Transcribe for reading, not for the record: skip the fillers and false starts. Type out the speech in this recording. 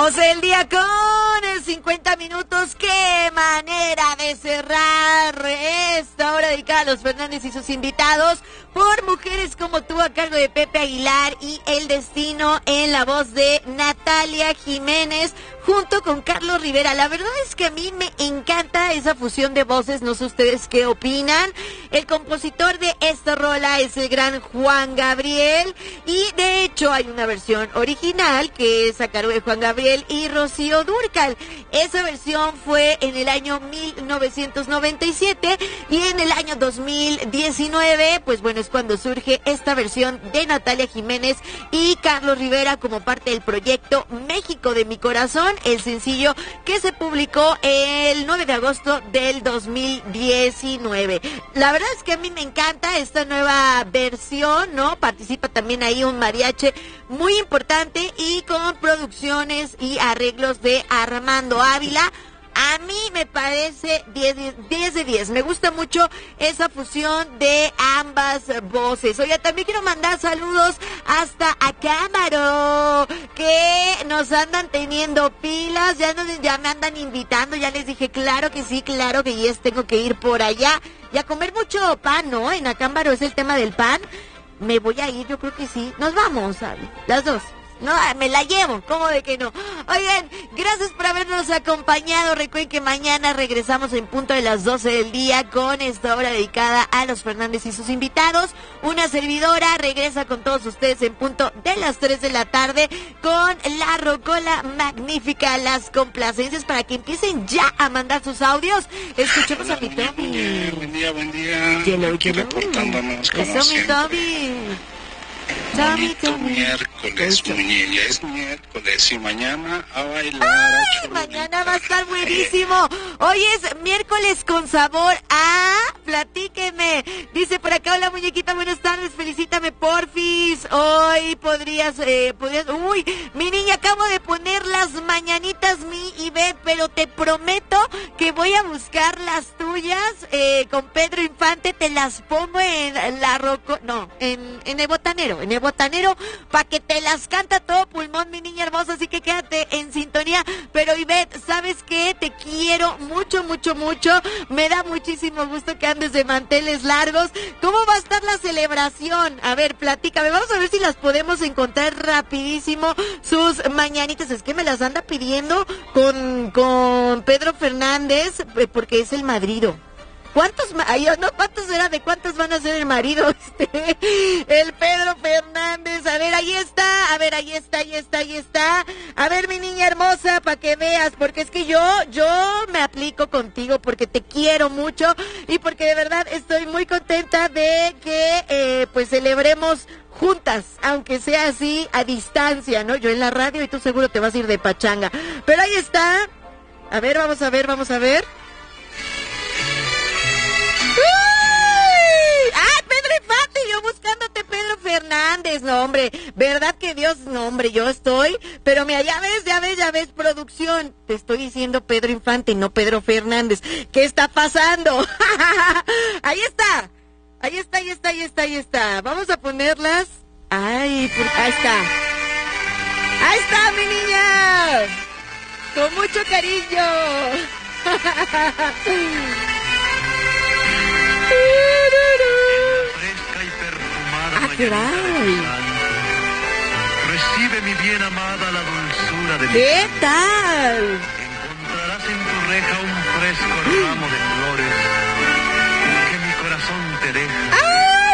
12 del día con 50 minutos. ¡Qué manera de cerrar esta hora dedicada a los Fernández y sus invitados! Por Mujeres como tú, a cargo de Pepe Aguilar, y El Destino en la voz de Natalia Jiménez, junto con Carlos Rivera. La verdad es que a mí me encanta esa fusión de voces, no sé ustedes qué opinan. El compositor de esta rola es el gran Juan Gabriel, y de hecho hay una versión original que es a cargo de Juan Gabriel y Rocío Dúrcal. Esa versión fue en el año 1997, y en el año 2019, pues bueno, es cuando surge esta versión de Natalia Jiménez y Carlos Rivera como parte del proyecto México de mi Corazón, el sencillo que se publicó el 9 de agosto del 2019. La verdad es que a mí me encanta esta nueva versión, ¿no? Participa también ahí un mariachi muy importante y con producciones y arreglos de Armando Ávila. A mí me parece 10 de 10. Me gusta mucho esa fusión de ambas voces. Oye, también quiero mandar saludos hasta Acámbaro, que nos andan teniendo pilas. Ya me andan invitando. Ya les dije, claro que sí, claro que yes, tengo que ir por allá y a comer mucho pan, ¿no? En Acámbaro es el tema del pan. Me voy a ir, yo creo que sí. Nos vamos, ¿sabes? Las dos. No, me la llevo, ¿cómo de que no? Oigan, gracias por habernos acompañado. Recuerden que mañana regresamos en punto de las 12 del día con esta hora dedicada a los Fernández y sus invitados. Una servidora regresa con todos ustedes en punto de las 3 de la tarde con la rocola magnífica, las complacencias, para que empiecen ya a mandar sus audios. Escuchemos a mi Toby. Buen día. Aquí reportándonos como eso, mi siempre. Toby. Bonito miércoles, muñeña, es miércoles y mañana a bailar. ¡Ay! Mañana va a estar buenísimo. Hoy es miércoles con sabor a... Platíqueme. Dice por acá, hola muñequita, buenas tardes, felicítame porfis. Hoy podrías... Uy, mi niña, acabo de poner las mañanitas, mi Ivette, pero te prometo que voy a buscar las tuyas con Pedro Infante. Te las pongo en la en el botanero. En el botanero, para que te las canta todo pulmón, mi niña hermosa, así que quédate en sintonía. Pero Ivette, ¿sabes qué? Te quiero mucho, mucho, mucho. Me da muchísimo gusto que andes de manteles largos. ¿Cómo va a estar la celebración? A ver, platícame, vamos a ver si las podemos encontrar rapidísimo, sus mañanitas. Es que me las anda pidiendo con Pedro Fernández, porque es el madrino. ¿Cuántos será? ¿De cuántos van a ser el marido? El Pedro Fernández. A ver, ahí está. A ver, mi niña hermosa, para que veas, porque es que yo me aplico contigo, porque te quiero mucho y porque de verdad estoy muy contenta de que pues celebremos juntas, aunque sea así a distancia, ¿no? Yo en la radio y tú seguro te vas a ir de pachanga. Pero ahí está. A ver, vamos a ver. ¡Ah, Pedro Infante! Yo buscándote, Pedro Fernández. No, hombre, verdad que Dios, no, hombre, yo estoy. Pero mira, ya ves, producción. Te estoy diciendo Pedro Infante, no Pedro Fernández. ¿Qué está pasando? Ahí está. Vamos a ponerlas. Ahí está. Ahí está, mi niña. Con mucho cariño. Fresca y perfumada mañana. Recibe, mi bien amada, la dulzura de mi ¿Qué tal?